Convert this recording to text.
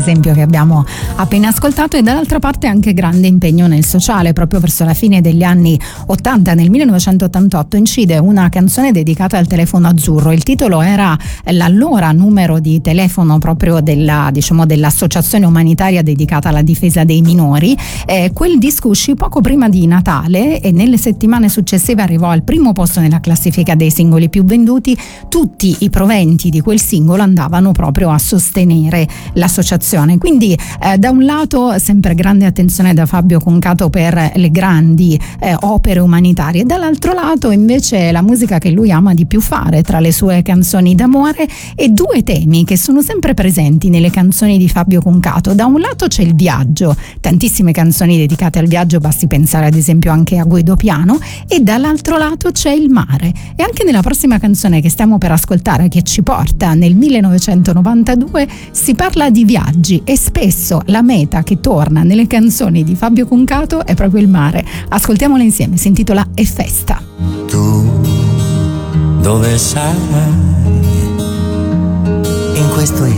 esempio che abbiamo appena ascoltato, e dall'altra parte anche grande impegno nel sociale. Proprio verso la fine degli anni 80, nel 1988, incide una canzone dedicata al telefono azzurro. Il titolo era l'allora numero di telefono proprio dell'associazione umanitaria dedicata alla difesa dei minori. Quel disco uscì poco prima di Natale e nelle settimane successive arrivò al primo posto nella classifica dei singoli più venduti. Tutti i proventi di quel singolo andavano proprio a sostenere l'associazione. Quindi da un lato sempre grande attenzione da Fabio Concato per le grandi opere umanitarie, dall'altro lato invece la musica che lui ama di più fare tra le sue canzoni d'amore, e due temi che sono sempre presenti nelle canzoni di Fabio Concato. Da un lato c'è il viaggio, tantissime canzoni dedicate al viaggio, basti pensare ad esempio anche a Guido Piano, e dall'altro lato c'è il mare. E anche nella prossima canzone che stiamo per ascoltare, che ci porta nel 1992, si parla di viaggi, e spesso la meta che torna nelle canzoni di Fabio Concato è proprio il mare. Ascoltiamola insieme, si intitola E festa. Tu dove sarai in questo